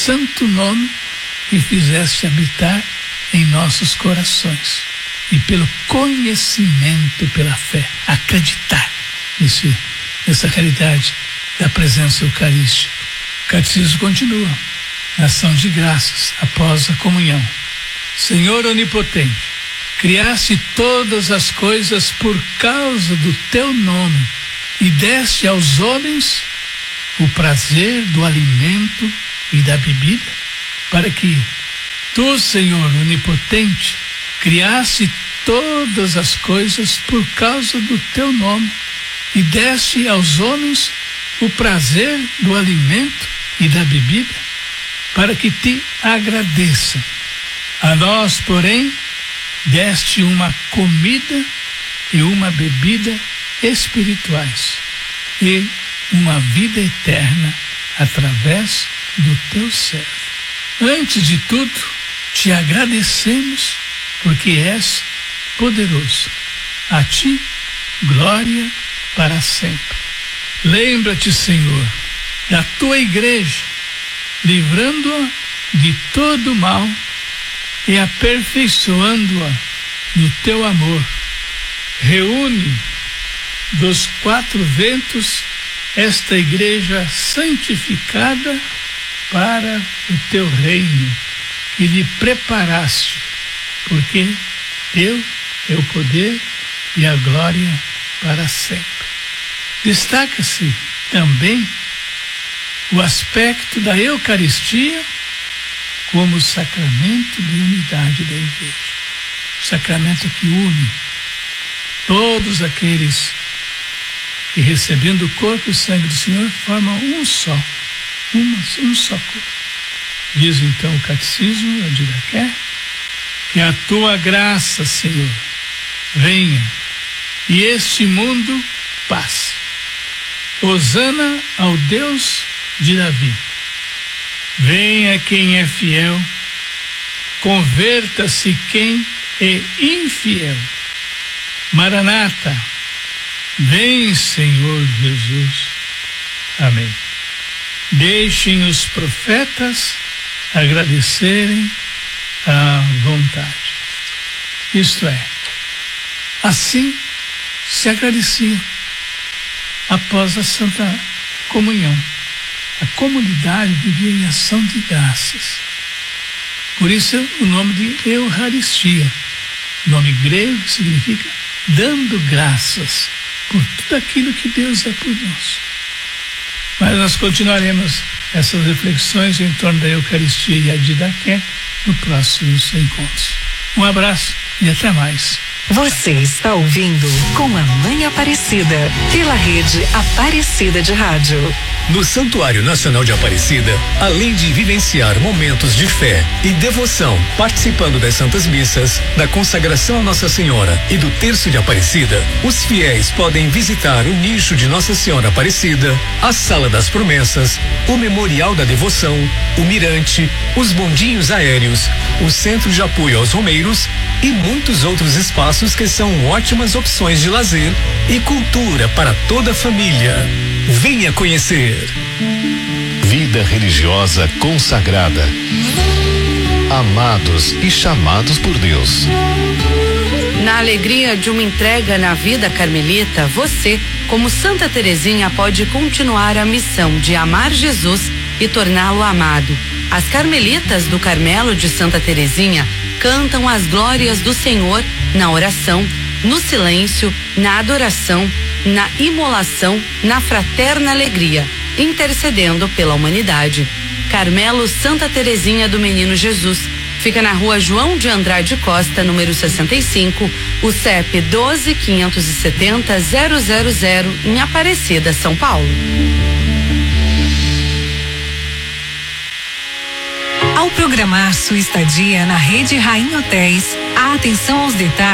santo nome e fizeste habitar em nossos corações. E pelo conhecimento, pela fé, acreditar nessa realidade da presença eucarística. O catecismo continua. Ação de graças após a comunhão. Senhor onipotente, criaste todas as coisas por causa do teu nome e deste aos homens o prazer do alimento e da bebida, para que tu, Senhor onipotente, criaste todas as coisas por causa do teu nome e deste aos homens o prazer do alimento e da bebida, para que te agradeçam. A nós, porém, deste uma comida e uma bebida espirituais e uma vida eterna através do teu servo. Antes de tudo, te agradecemos porque és poderoso. A ti, glória para sempre. Lembra-te, Senhor, da tua igreja, livrando-a de todo mal e aperfeiçoando-a no teu amor. Reúne dos quatro ventos esta igreja santificada para o teu reino que lhe preparaste, porque teu é o poder e a glória para sempre. Destaca-se também o aspecto da Eucaristia como sacramento de unidade da igreja. O sacramento que une todos aqueles que, recebendo o corpo e o sangue do Senhor, formam um só corpo. Diz então o catecismo, a Didaqué, que a tua graça, Senhor, venha e este mundo passe. Hosana ao Deus de Davi. Venha quem é fiel, converta-se quem é infiel. Maranata, vem, Senhor Jesus. Amém. Deixem os profetas agradecerem a vontade. Isto é, assim se agradecia após a Santa Comunhão. A comunidade vivia em ação de graças. Por isso o nome de Eucaristia, nome grego que significa dando graças por tudo aquilo que Deus é por nós. Mas nós continuaremos essas reflexões em torno da Eucaristia e a Didaqué no próximo encontro. Um abraço e até mais. Você está ouvindo Com a Mãe Aparecida, pela rede Aparecida de Rádio. No Santuário Nacional de Aparecida, além de vivenciar momentos de fé e devoção, participando das Santas Missas, da consagração a Nossa Senhora e do Terço de Aparecida, os fiéis podem visitar o nicho de Nossa Senhora Aparecida, a Sala das Promessas, o Memorial da Devoção, o Mirante, os bondinhos aéreos, o Centro de Apoio aos Romeiros e muitos outros espaços que são ótimas opções de lazer e cultura para toda a família. Venha conhecer. Vida religiosa consagrada. Amados e chamados por Deus. Na alegria de uma entrega na vida carmelita, você, como Santa Teresinha, pode continuar a missão de amar Jesus e torná-lo amado. As carmelitas do Carmelo de Santa Teresinha cantam as glórias do Senhor na oração, no silêncio, na adoração, na imolação, na fraterna alegria, intercedendo pela humanidade. Carmelo Santa Teresinha do Menino Jesus. Fica na rua João de Andrade Costa, número 65, o CEP 12.570.000, em Aparecida, São Paulo. Ao programar sua estadia na Rede Rainha Hotéis, a atenção aos detalhes